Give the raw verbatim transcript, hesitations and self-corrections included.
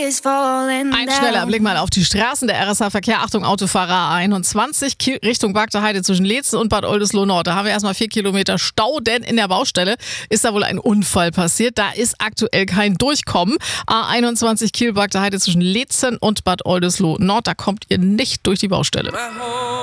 Ein schneller Blick mal auf die Straßen. Der R S H-Verkehr. Achtung, Autofahrer A einundzwanzig Richtung Bagder Heide zwischen Leetzen und Bad Oldesloe Nord. Da haben wir erstmal vier Kilometer Stau, denn in der Baustelle ist da wohl ein Unfall passiert. Da ist aktuell kein Durchkommen. A einundzwanzig Kiel Bagder Heide zwischen Leetzen und Bad Oldesloe Nord. Da kommt ihr nicht durch die Baustelle.